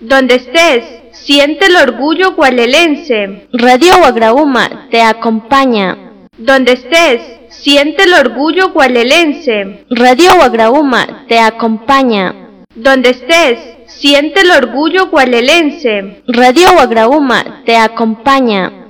Donde estés, siente el orgullo gualelense. Radio Guagrauma te acompaña. Donde estés, siente el orgullo gualelense. Radio Guagrauma te acompaña. Donde estés, siente el orgullo gualelense. Radio Guagrauma te acompaña.